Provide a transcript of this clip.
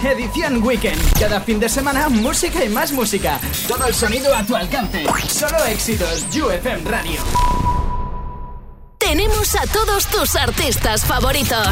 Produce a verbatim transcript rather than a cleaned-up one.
Edición Weekend. Cada fin de semana, música y más música. Todo el sonido a tu alcance. Solo éxitos. U F M Radio. Tenemos a todos tus artistas favoritos.